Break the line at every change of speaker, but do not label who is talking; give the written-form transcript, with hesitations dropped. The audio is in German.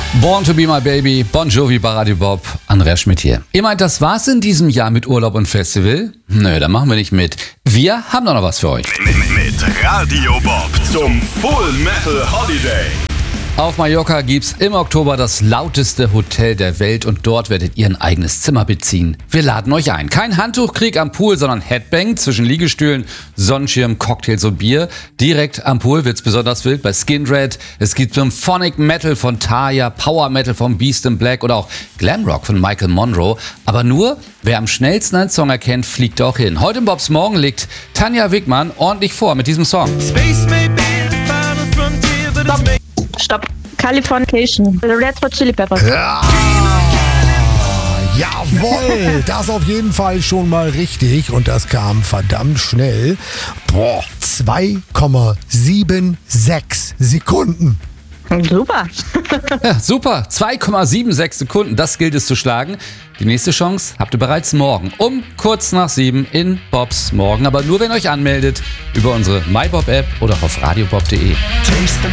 Born to be my baby, Bon Jovi bei Radio Bob, Andreas Schmidt hier. Ihr meint, das war's in diesem Jahr mit Urlaub und Festival? Nö, da machen wir nicht mit. Wir haben doch noch was für euch.
Mit Radio Bob zum Full Metal Holiday.
Auf Mallorca gibt's im Oktober das lauteste Hotel der Welt und dort werdet ihr ein eigenes Zimmer beziehen. Wir laden euch ein. Kein Handtuchkrieg am Pool, sondern Headbang zwischen Liegestühlen, Sonnenschirm, Cocktails und Bier. Direkt am Pool wird's besonders wild bei Skindred. Es gibt Symphonic Metal von Taya, Power Metal von Beast in Black oder auch Glamrock von Michael Monroe. Aber nur, wer am schnellsten einen Song erkennt, fliegt auch hin. Heute im Bobs Morgen legt Tanja Wickmann ordentlich vor mit diesem Song.
Stopp. Californication. Red Hot Chili Peppers.
Ja, jawohl, das auf jeden Fall schon mal richtig und das kam verdammt schnell. 2,76 Sekunden.
Super.
Ja, super, 2,76 Sekunden, das gilt es zu schlagen. Die nächste Chance habt ihr bereits morgen um kurz nach 7 in Bobs Morgen. Aber nur, wenn ihr euch anmeldet über unsere MyBob-App oder auf radiobob.de.